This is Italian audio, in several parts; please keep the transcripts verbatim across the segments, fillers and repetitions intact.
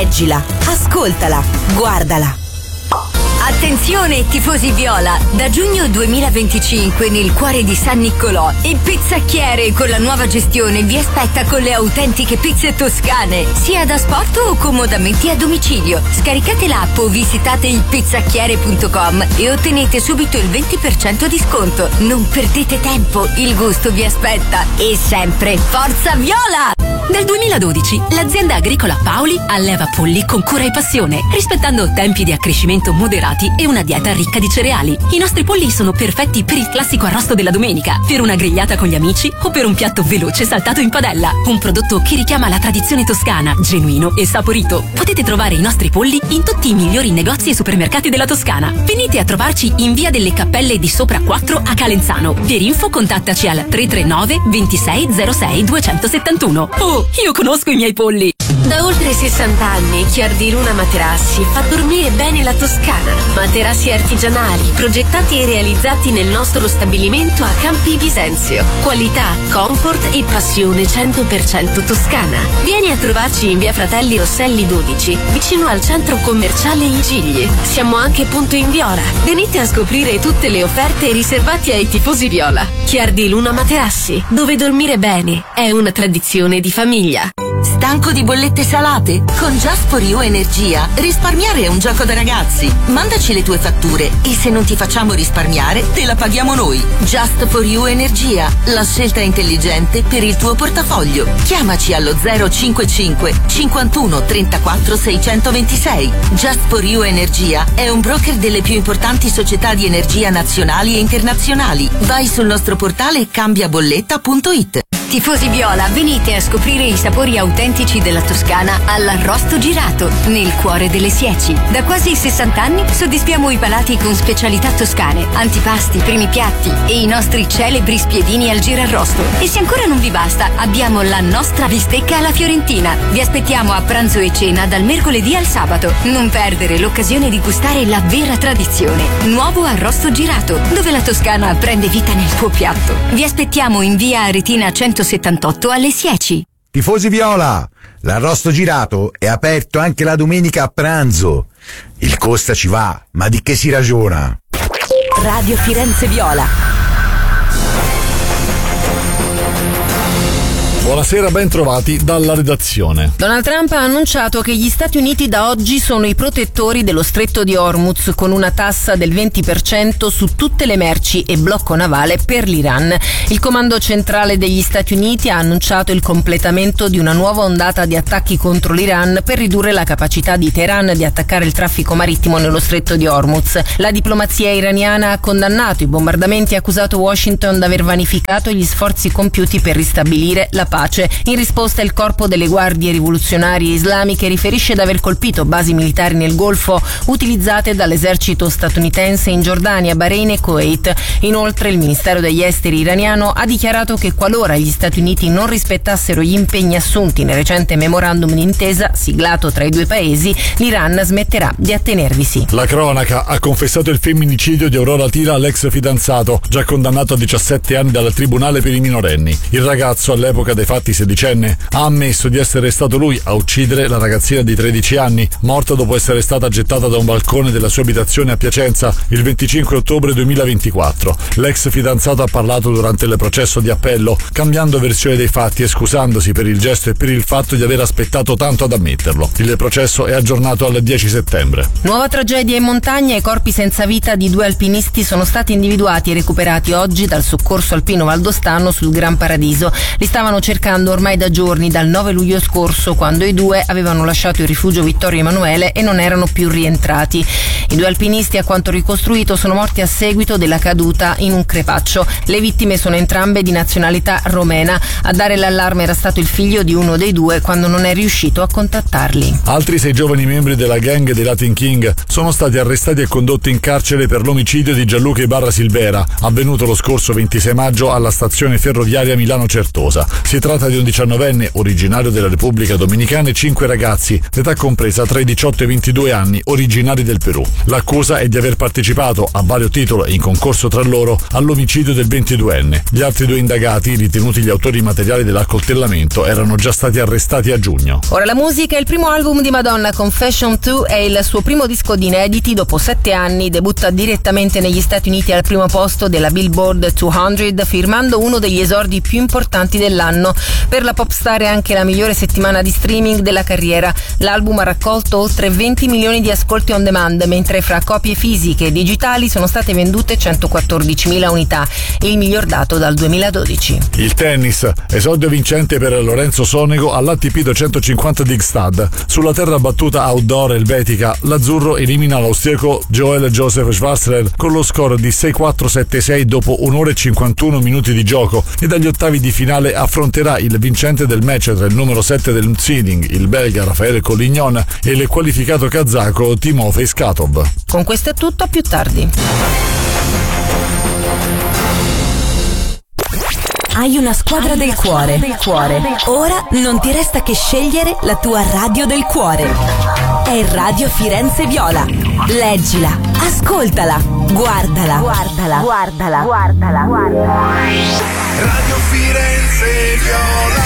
leggila, ascoltala, guardala. Attenzione tifosi viola, da giugno duemilaventicinque nel cuore di San Niccolò il Pizzacchiere con la nuova gestione vi aspetta con le autentiche pizze toscane, sia da sport o comodamente a domicilio. Scaricate l'app o visitate il pizzacchiere punto com e ottenete subito il venti per cento di sconto. Non perdete tempo, il gusto vi aspetta e sempre Forza Viola! Dal duemiladodici l'azienda agricola Paoli alleva polli con cura e passione, rispettando tempi di accrescimento moderati e una dieta ricca di cereali. I nostri polli sono perfetti per il classico arrosto della domenica, per una grigliata con gli amici o per un piatto veloce saltato in padella. Un prodotto che richiama la tradizione toscana, genuino e saporito. Potete trovare i nostri polli in tutti i migliori negozi e supermercati della Toscana. Venite a trovarci in via delle Cappelle di Sopra quattro a Calenzano. Per info contattaci al tre tre nove ventisei zero sei duecentosettantuno. Oh, io conosco i miei polli! Da oltre sessanta anni Chiardi Luna Materassi fa dormire bene la Toscana. Materassi artigianali, progettati e realizzati nel nostro stabilimento a Campi Bisenzio. Qualità, comfort e passione cento per cento toscana. Vieni a trovarci in via Fratelli Rosselli dodici, vicino al centro commerciale I Gigli. Siamo anche punto in Viola. Venite a scoprire tutte le offerte riservate ai tifosi viola. Chiardi Luna Materassi, dove dormire bene è una tradizione di famiglia. Stanco di bollette salate? Con Just for You Energia risparmiare è un gioco da ragazzi. Mandaci le tue fatture e se non ti facciamo risparmiare te la paghiamo noi. Just for You Energia, la scelta intelligente per il tuo portafoglio. Chiamaci allo zero cinquantacinque cinquantuno trentaquattro seicentoventisei. Just for You Energia è un broker delle più importanti società di energia nazionali e internazionali. Vai sul nostro portale cambiabolletta punto it. Tifosi viola, venite a scoprire i sapori autentici della Toscana all'arrosto girato, nel cuore delle Sieci. Da quasi sessanta anni soddisfiamo i palati con specialità toscane, antipasti, primi piatti e i nostri celebri spiedini al girarrosto. E se ancora non vi basta, abbiamo la nostra bistecca alla fiorentina. Vi aspettiamo a pranzo e cena dal mercoledì al sabato. Non perdere l'occasione di gustare la vera tradizione. Nuovo arrosto girato, dove la Toscana prende vita nel tuo piatto. Vi aspettiamo in via Aretina centosettantotto alle Sieci. Tifosi viola, l'arrosto girato è aperto anche la domenica a pranzo. Il costa ci va, ma di che si ragiona? Radio Firenze Viola. Buonasera, ben trovati dalla redazione. Donald Trump ha annunciato che gli Stati Uniti da oggi sono i protettori dello stretto di Hormuz, con una tassa del venti per cento su tutte le merci e blocco navale per l'Iran. Il comando centrale degli Stati Uniti ha annunciato il completamento di una nuova ondata di attacchi contro l'Iran per ridurre la capacità di Teheran di attaccare il traffico marittimo nello stretto di Hormuz. La diplomazia iraniana ha condannato i bombardamenti e accusato Washington di aver vanificato gli sforzi compiuti per ristabilire la pace. In risposta il corpo delle guardie rivoluzionarie islamiche riferisce di aver colpito basi militari nel Golfo utilizzate dall'esercito statunitense in Giordania, Bahrain e Kuwait. Inoltre il Ministero degli Esteri iraniano ha dichiarato che qualora gli Stati Uniti non rispettassero gli impegni assunti nel recente memorandum d'intesa siglato tra i due paesi, l'Iran smetterà di attenervisi. La cronaca ha confessato il femminicidio di Aurora Tira all'ex fidanzato, già condannato a diciassette anni dal tribunale per i minorenni. Il ragazzo, all'epoca dei fatti sedicenne, ha ammesso di essere stato lui a uccidere la ragazzina di tredici anni, morta dopo essere stata gettata da un balcone della sua abitazione a Piacenza il venticinque ottobre duemilaventiquattro. L'ex fidanzato ha parlato durante il processo di appello, cambiando versione dei fatti e scusandosi per il gesto e per il fatto di aver aspettato tanto ad ammetterlo. Il processo è aggiornato al dieci settembre. Nuova tragedia in montagna, i corpi senza vita di due alpinisti sono stati individuati e recuperati oggi dal soccorso alpino valdostano sul Gran Paradiso. Li stavano cercando ormai da giorni, dal nove luglio scorso, quando i due avevano lasciato il rifugio Vittorio Emanuele e non erano più rientrati. I due alpinisti, a quanto ricostruito, sono morti a seguito della caduta in un crepaccio. Le vittime sono entrambe di nazionalità romena. A dare l'allarme era stato il figlio di uno dei due quando non è riuscito a contattarli. Altri sei giovani membri della gang dei Latin King sono stati arrestati e condotti in carcere per l'omicidio di Gianluca Ibarra Silvera, avvenuto lo scorso ventisei maggio alla stazione ferroviaria Milano Certosa. Si tratta di un diciannovenne originario della Repubblica Dominicana e cinque ragazzi, d'età compresa tra i diciotto e i ventidue anni, originari del Perù. L'accusa è di aver partecipato a vario titolo e in concorso tra loro all'omicidio del ventiduenne. Gli altri due indagati, ritenuti gli autori materiali dell'accoltellamento, erano già stati arrestati a giugno. Ora la musica. Il primo album di Madonna, Confession due, è il suo primo disco di inediti. Dopo sette anni debutta direttamente negli Stati Uniti al primo posto della Billboard duecento, firmando uno degli esordi più importanti dell'anno. Per la pop star è anche la migliore settimana di streaming della carriera. L'album ha raccolto oltre venti milioni di ascolti on demand, mentre fra copie fisiche e digitali sono state vendute centoquattordicimila unità, il miglior dato dal duemiladodici. Il tennis, esordio vincente per Lorenzo Sonego all'A T P duecentocinquanta di Gstad. Sulla terra battuta outdoor elvetica, l'azzurro elimina l'austriaco Joel Joseph Schwarzer con lo score di sei quattro sette sei dopo un'ora e cinquantuno minuti di gioco, e dagli ottavi di finale affronterà il vincente del match tra il numero sette del seeding, il belga Rafael Collignon, e il qualificato kazako Timofey Skatov. Con questo è tutto, a più tardi. Hai una squadra del cuore. del cuore. Ora non ti resta che scegliere la tua radio del cuore. È Radio Firenze Viola. Leggila, ascoltala, guardala, guardala, guardala, guardala, guardala. Radio Firenze Viola.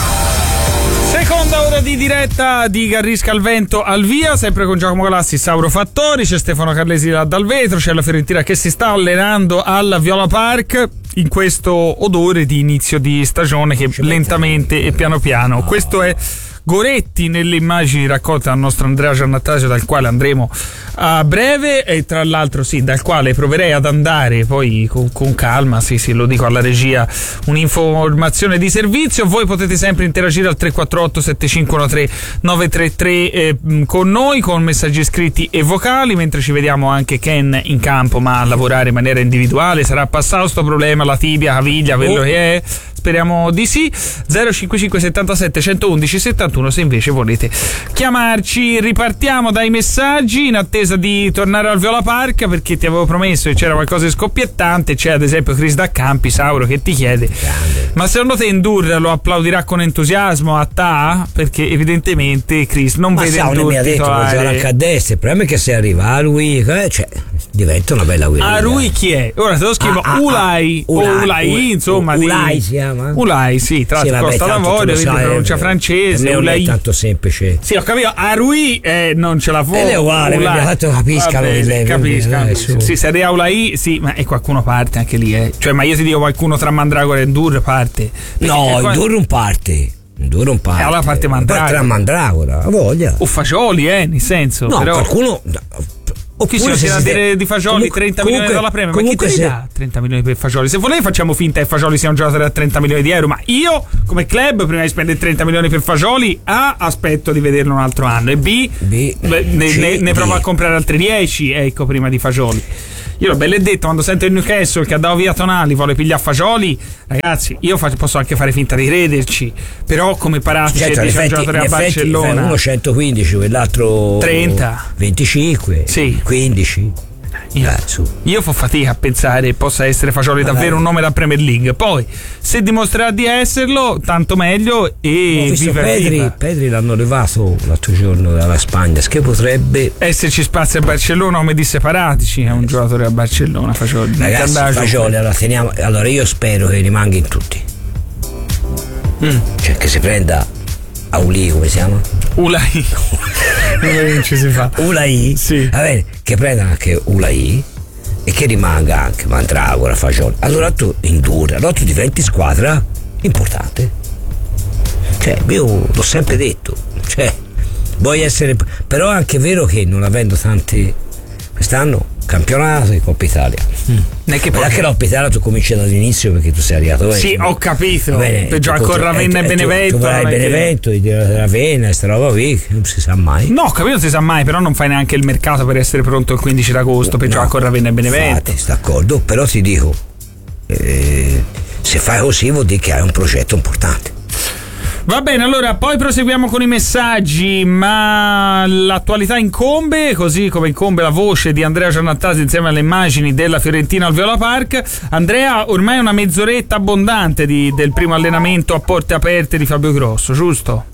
Seconda ora di diretta di Garrisca al Vento al via, sempre con Giacomo Galassi, Sauro Fattori, c'è Stefano Carlesi là dal vetro, c'è la Fiorentina che si sta allenando alla Viola Park in questo odore di inizio di stagione che lentamente e piano piano. Questo è Goretti nelle immagini raccolte dal nostro Andrea Giannattasio, dal quale andremo a breve, e tra l'altro sì, dal quale proverei ad andare poi con, con calma, sì sì, lo dico alla regia, un'informazione di servizio. Voi potete sempre interagire al tre quattro otto sette cinque uno tre nove tre tre eh, con noi, con messaggi scritti e vocali, mentre ci vediamo anche Ken in campo ma a lavorare in maniera individuale. Sarà passato sto problema, la tibia, caviglia, quello oh. che è, speriamo di sì. Zero cinque cinque settantasette centoudici settantuno se invece volete chiamarci. Ripartiamo dai messaggi in attesa di tornare al Viola Park, perché ti avevo promesso che c'era qualcosa di scoppiettante. C'è ad esempio Chris Daccampi, Sauro, che ti chiede: grande, ma secondo te Endur lo applaudirà con entusiasmo a Ta? Perché evidentemente Chris non ma vede Endur Endur mi ha detto titolare. Anche a destra. Il problema è che se arriva a lui, cioè, diventa una bella guerriglia. A lui chi è? Ora te lo scrivo ah, Ulai ah, Ulai, o Ulai, Ulai, insomma. Ulai di... si chiama? Ulai, sì, tra l'altro sì, Costa Lavorio, quindi pronuncia francese. Non è tanto semplice. Sì, ho capito. A lui eh, non ce la può. Ed è uguale, mi ha fatto capiscano. Capiscano. Sì, se arriva Ulai, sì, ma e qualcuno parte anche lì, eh. Cioè, ma io ti dico, qualcuno tra Mandragora e Endur parte. No, Endur non parte. Endur non parte. E allora parte Mandragora. Tra Mandragora, ha voglia. O Fagioli, eh, nel senso. No, però... qualcuno. O chi si tira dire di Fagioli comunque, trenta comunque, milioni dalla premia, ma chi te li dà trenta milioni per Fagioli? Se volete facciamo finta che Fagioli sia un giocatore da trenta milioni di euro, ma io come club prima di spendere trenta milioni per Fagioli A aspetto di vederlo un altro anno, e B, B beh, ne, C, ne, ne provo a comprare altri dieci, ecco, prima di Fagioli. Io l'ho belle detto, quando sento il Newcastle che ha dato via Tonali, vuole pigliare Fagioli, ragazzi, io faccio, posso anche fare finta di crederci, però come Paratici certo, dice un giocatore a Barcellona, uno centoquindici, quell'altro trenta, venticinque, sì, quindici. Io, io fa fatica a pensare possa essere Fagioli ma davvero dai. un nome da Premier League. Poi se dimostrerà di esserlo, tanto meglio. E viva Pedri, viva. Pedri l'hanno levato l'altro giorno dalla Spagna, che potrebbe esserci spazio a Barcellona, come disse Paratici, è un giocatore a Barcellona. Fagioli, ragazzi, Fagioli, allora, teniamo, allora io spero che rimanga in tutti, mm. cioè che si prenda Auli, come si chiama? Ulai. Non ci si fa. Ulai, sì. Va bene, che prenda anche Ulai e che rimanga anche Mandragora, Fagioli. Allora tu indura, allora tu diventi squadra importante. Cioè, io l'ho sempre detto, cioè, vuoi essere. Però è anche vero che non avendo tanti quest'anno campionato e Coppa Italia. Mm. Non è che poi anche Coppa Italia tu cominci dall'inizio perché tu sei arrivato. Sì, eh, ho capito. Per giocare con Ravenna e, e Benevento. Tu, tu vai a Benevento, che... Ravenna e sta roba qui, non si sa mai. No, capito, non si sa mai, però non fai neanche il mercato per essere pronto il quindici d'agosto per no, giocare con Ravenna e Benevento. Infatti, d'accordo, però ti dico, eh, se fai così vuol dire che hai un progetto importante. Va bene, allora poi proseguiamo con i messaggi, ma l'attualità incombe, così come incombe la voce di Andrea Giannattasi insieme alle immagini della Fiorentina al Viola Park. Andrea, ormai è una mezz'oretta abbondante di, del primo allenamento a porte aperte di Fabio Grosso, giusto?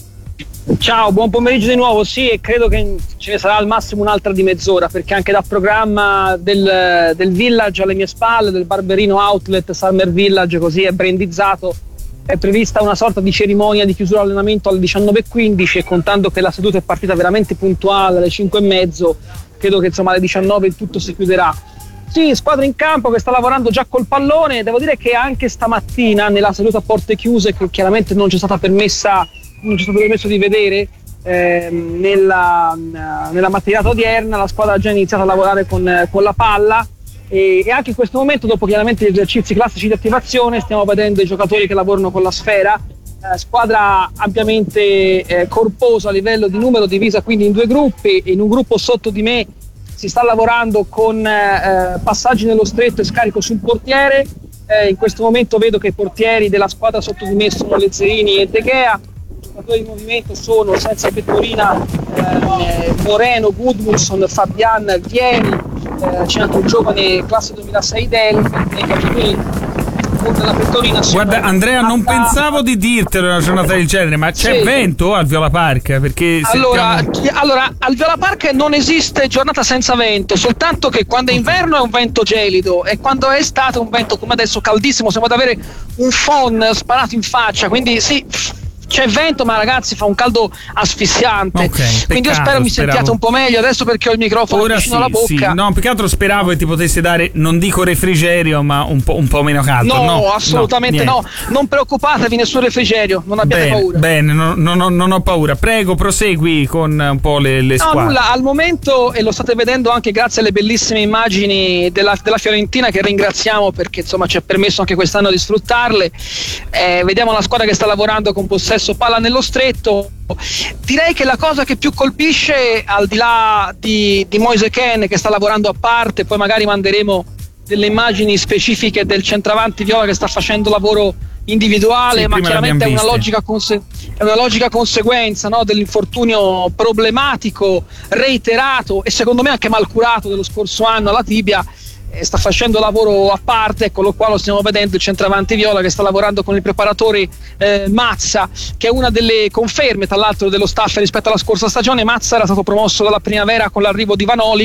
Ciao, buon pomeriggio di nuovo. Sì, e credo che ce ne sarà al massimo un'altra di mezz'ora, perché anche dal programma del, del Village alle mie spalle, del Barberino Outlet Summer Village, così è brandizzato, è prevista una sorta di cerimonia di chiusura allenamento alle diciannove e quindici, e contando che la seduta è partita veramente puntuale alle cinque e mezzo, credo che insomma alle diciannove il tutto si chiuderà. Sì, squadra in campo che sta lavorando già col pallone. Devo dire che anche stamattina nella seduta a porte chiuse, che chiaramente non c'è stata permessa non ci è stato permesso di vedere eh, nella, nella mattinata odierna, la squadra ha già iniziato a lavorare con, con la palla, e, e anche in questo momento, dopo chiaramente gli esercizi classici di attivazione, stiamo vedendo i giocatori che lavorano con la sfera. Eh, squadra ampiamente eh, corposa a livello di numero, divisa quindi in due gruppi, e in un gruppo sotto di me si sta lavorando con eh, passaggi nello stretto e scarico sul portiere. Eh, in questo momento vedo che i portieri della squadra sotto di me sono Lezzerini e De Gea. I giocatori di movimento sono, senza pettorina, eh, Moreno, Gudmundsson, Fabian, Vieni, eh, c'è anche un giovane classe duemilasei Del, e i giocatori della pettorina sono. Guarda Andrea, non Atta... pensavo di dirtelo in una giornata del genere, ma c'è sì. vento al Viola Park? Perché allora, sentiamo... allora al Viola Park non esiste giornata senza vento, soltanto che quando è inverno è un vento gelido, e quando è estate è un vento come adesso caldissimo, siamo ad avere un phon sparato in faccia, quindi sì, c'è vento, ma ragazzi fa un caldo asfissiante. Okay, peccato, quindi io spero mi speravo. sentiate un po' meglio adesso, perché ho il microfono Ora vicino sì, alla bocca. Sì. No, più che altro speravo che ti potessi dare, non dico refrigerio, ma un po', un po' meno caldo. No, no assolutamente no, no. Non preoccupatevi, nessun refrigerio, non abbiate bene, paura. Bene, non, non, non ho paura. Prego, prosegui con un po' le, le squadre. No, nulla, al momento, e lo state vedendo anche grazie alle bellissime immagini della, della Fiorentina, che ringraziamo perché insomma ci ha permesso anche quest'anno di sfruttarle. Eh, vediamo la squadra che sta lavorando con possesso palla nello stretto. Direi che la cosa che più colpisce, al di là di, di Moise Kean che sta lavorando a parte, poi magari manderemo delle immagini specifiche del centravanti viola che sta facendo lavoro individuale, sì, ma chiaramente è una, logica conse- è una logica conseguenza, no, dell'infortunio problematico, reiterato e secondo me anche mal curato dello scorso anno alla tibia. Sta facendo lavoro a parte, eccolo qua, lo stiamo vedendo, il centravanti viola che sta lavorando con il preparatore eh, Mazza, che è una delle conferme tra l'altro dello staff rispetto alla scorsa stagione. Mazza era stato promosso dalla primavera con l'arrivo di Vanoli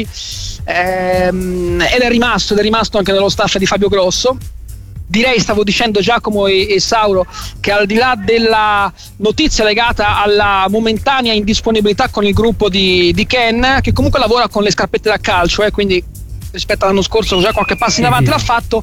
ehm, ed è rimasto ed è rimasto anche nello staff di Fabio Grosso. Direi, stavo dicendo Giacomo e, e Sauro, che al di là della notizia legata alla momentanea indisponibilità con il gruppo di, di Ken, che comunque lavora con le scarpette da calcio, eh, quindi rispetto all'anno scorso già qualche passo in avanti l'ha fatto,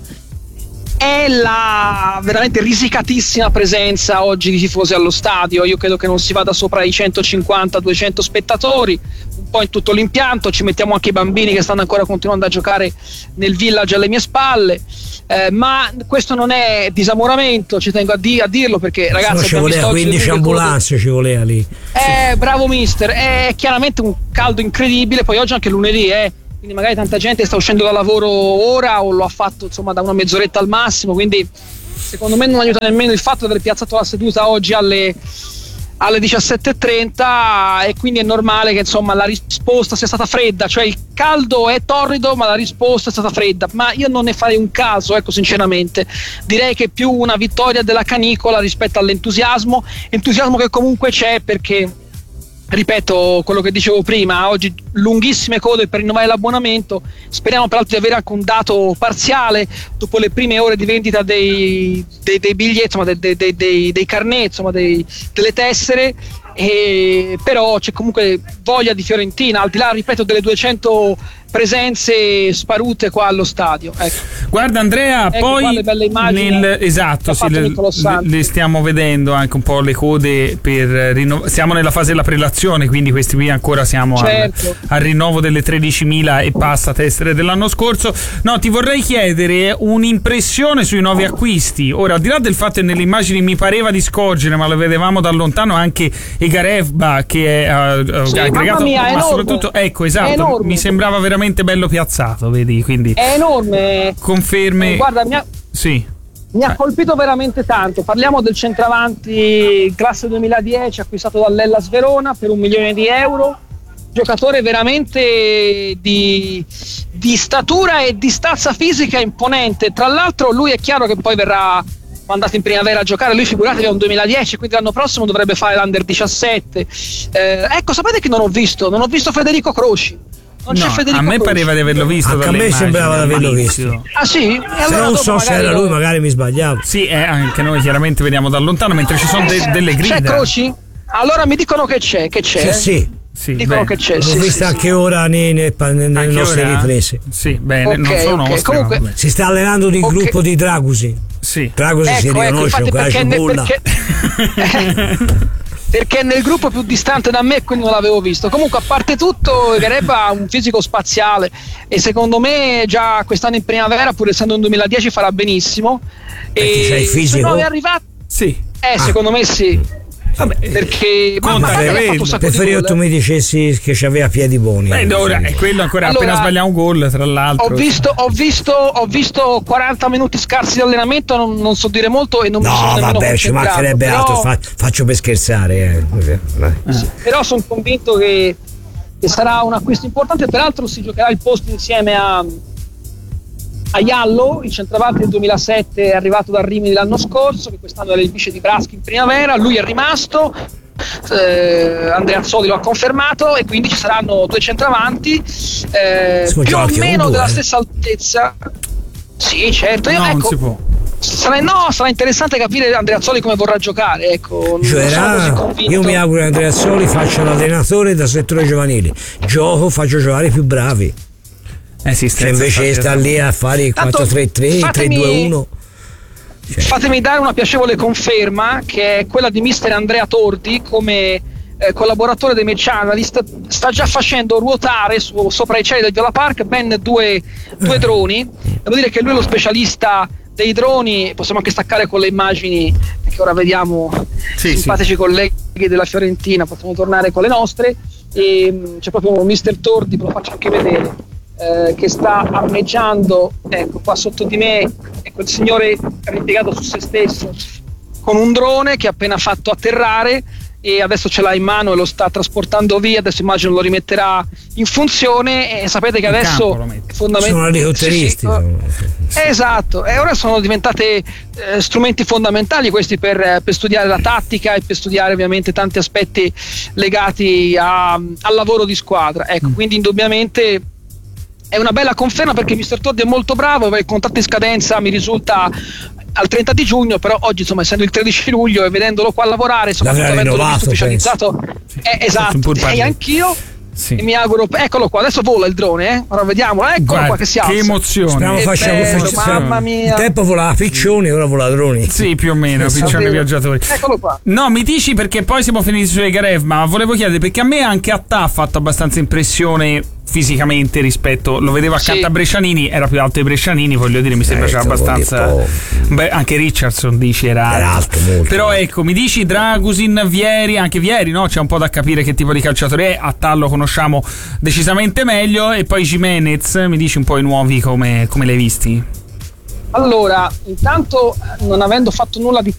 è la veramente risicatissima presenza oggi di tifosi allo stadio. Io credo che non si vada sopra i centocinquanta duecento spettatori, un po' in tutto l'impianto. Ci mettiamo anche i bambini che stanno ancora continuando a giocare nel Village alle mie spalle, eh, ma questo non è disamoramento, ci tengo a, di- a dirlo, perché ragazzi, no, ci voleva quindici ambulanze, ci voleva lì. Eh, bravo mister, è chiaramente un caldo incredibile, poi oggi anche lunedì, eh quindi magari tanta gente sta uscendo da lavoro ora o lo ha fatto insomma da una mezz'oretta al massimo, quindi secondo me non aiuta nemmeno il fatto di aver piazzato la seduta oggi alle, alle diciassette e trenta, e quindi è normale che insomma la risposta sia stata fredda, cioè il caldo è torrido ma la risposta è stata fredda, ma io non ne farei un caso, ecco, sinceramente direi che è più una vittoria della canicola rispetto all'entusiasmo, entusiasmo che comunque c'è, perché ripeto quello che dicevo prima, oggi lunghissime code per rinnovare l'abbonamento. Speriamo peraltro di avere anche un dato parziale dopo le prime ore di vendita dei, dei, dei biglietti, insomma, dei, dei, dei, dei carnet, insomma, dei, delle tessere. E però c'è comunque voglia di Fiorentina, al di là, ripeto, delle duecento presenze sparute qua allo stadio. Ecco. Guarda Andrea, ecco poi le belle immagini nel, esatto, sì, le, le stiamo vedendo anche un po' le code per rinnovare. Siamo nella fase della prelazione, quindi questi qui ancora siamo certo. al, al rinnovo delle tredicimila e passa tessere dell'anno scorso. No, ti vorrei chiedere un'impressione sui nuovi acquisti. Ora, al di là del fatto che nelle immagini mi pareva di scorgere, ma lo vedevamo da lontano, anche Egarevba che è uh, sì, aggregato, mia, ma enorme. soprattutto ecco, esatto, mi sembrava veramente bello piazzato, vedi, quindi è enorme. Conferme. Eh, guarda, mia... Sì. Mi ha colpito veramente tanto. Parliamo del centravanti classe duemiladieci acquistato dall'Hellas Verona per un milione di euro. Giocatore veramente di, di statura e di stazza fisica imponente. Tra l'altro lui è chiaro che poi verrà mandato in primavera a giocare. Lui figuratevi è un duemiladieci, quindi l'anno prossimo dovrebbe fare l'Under diciassette. Eh, ecco, sapete che non ho visto? Non ho visto Federico Croci. Non c'è no, Federico a me Croci. pareva di averlo visto. Anche a me sembrava di averlo visto. Ah sì? E se allora non so se era lo... lui, magari mi sbagliavo. Sì, eh, anche noi chiaramente vediamo da lontano, mentre ci sono de- delle grida. C'è Croci? Allora mi dicono che c'è, che c'è. Sì, sì. Sì, dicono beh, che c'è. L'ho sì, vista sì, anche sì. ora nelle, nelle, nelle nostre ora? riprese. Sì, bene, Okay, non sono okay. nostre. Comunque- ma vabbè. Si sta allenando di Ok. gruppo di Dragusi. Sì. Dragusi si Ecco, ecco, riconosce infatti con la perché, ne- cipolla. perché, perché è nel gruppo più distante da me, quindi non l'avevo visto. Comunque, a parte tutto, Gareba ha un fisico spaziale e secondo me già quest'anno in primavera, pur essendo un duemiladieci, farà benissimo. Perché c'hai il fisico? Se no è arrivato. Sì. Eh, secondo me sì. Vabbè, perché conta ma- ma che ha fatto vedi. un sacco di Preferivo gol, tu eh. mi dicessi che c'aveva piedi buoni. beh, ora è quello ancora Allora, appena sbaglia un gol, tra l'altro. Ho visto, ho, visto, ho visto quaranta minuti scarsi di allenamento, non, non so dire molto e non mi sono No, nemmeno vabbè, ci concentrato, mancherebbe però, altro, fa- faccio per scherzare. Eh. sì, però sono convinto che, che sarà un acquisto importante. Peraltro si giocherà il posto insieme a, a Iallo, il centravanti del duemilasette, è arrivato da Rimini l'anno scorso, che quest'anno era il vice di Braschi in primavera. Lui è rimasto, eh, Andrea Azzoli lo ha confermato, e quindi ci saranno due centravanti eh, Si può più o giocare meno con due, della eh? stessa altezza. Sì, certo. Io, No, non ecco, si può. sarà, no, sarà interessante capire Andrea Azzoli come vorrà giocare. Ecco, non sono così Giocherà, convinto. io mi auguro che Andrea Soli faccia l'allenatore da settore giovanile. Gioco, faccio giocare i più bravi. Eh sì, Cioè invece sta lì a fare il Tanto, quattro tre tre, fatemi- tre due uno. Fatemi dare una piacevole conferma, che è quella di mister Andrea Tordi come eh, collaboratore dei Match Analyst. Sta già facendo ruotare su, sopra i cieli del Viola Park ben due, due droni. Devo dire che lui è lo specialista dei droni. Possiamo anche staccare con le immagini che ora vediamo, Sì, simpatici sì. colleghi della Fiorentina. Possiamo tornare con le nostre e mh, c'è proprio mister Tordi, ve lo faccio anche vedere, eh, che sta armeggiando, ecco qua sotto di me, ecco il signore ripiegato su se stesso con un drone che ha appena fatto atterrare e adesso ce l'ha in mano e lo sta trasportando via. Adesso immagino lo rimetterà in funzione, e sapete che In adesso campo lo mette. fondament- Sono elicotteristi. Sì, sì. Esatto, e ora sono diventate eh, strumenti fondamentali questi per, per studiare la tattica e per studiare ovviamente tanti aspetti legati a- al lavoro di squadra. Ecco, Mm. quindi indubbiamente è una bella conferma, perché mister Tordi è molto bravo. Il contratto in scadenza mi risulta al trenta di giugno, però oggi, insomma, essendo il tredici luglio e vedendolo qua lavorare, soprattutto L'avrà avendolo rinnovato, visto specializzato, eh, esatto, pur parli- e anch'io. Sì. E mi auguro, eccolo qua, adesso vola il drone, eh? Ora vediamolo, eccolo Guarda, qua che si alza. che emozione. Speriamo Che facciamo bello, facciamo- mamma mia. Il tempo volava piccioni, ora vola droni. Sì, più o meno, Sì, piccioni Davvero. viaggiatori. Eccolo qua. No, mi dici perché poi siamo finiti su Egarev, ma volevo chiedere perché a me anche a te ha fatto abbastanza impressione fisicamente rispetto, lo vedevo accanto Sì. a Brescianini, era più alto di Brescianini, voglio dire, mi sembra Eh, c'era vuol dire abbastanza. poco. Beh, anche Richardson dici era, Era alto, molto. Però ecco, mi dici Dragusin, Vieri, anche Vieri, no? C'è un po' da capire che tipo di calciatore è. A Tal lo conosciamo decisamente meglio, e poi Jimenez, mi dici un po' i nuovi come, come li hai visti? Allora, intanto, non avendo fatto nulla di